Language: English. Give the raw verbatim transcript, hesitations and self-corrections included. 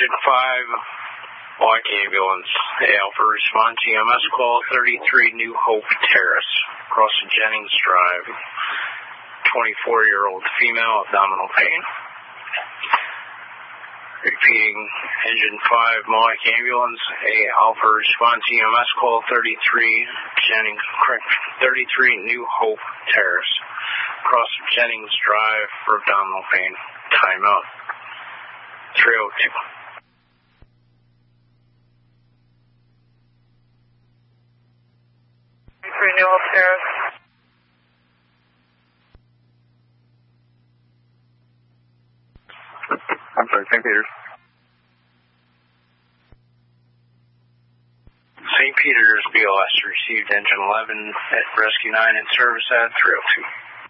Engine five, White Ambulance, Alpha response E M S call thirty-three New Hope Terrace, across Jennings Drive, twenty-four-year-old female, abdominal pain. Repeating, Engine five, White Ambulance, A Alpha response E M S call thirty-three Jennings, thirty-three New Hope Terrace, across Jennings Drive for abdominal pain. Timeout. three oh two. thirty-three New Hope Terrace. I'm sorry, Saint Peter's. Saint Peter's B O S received Engine eleven at Rescue nine in service at three oh two.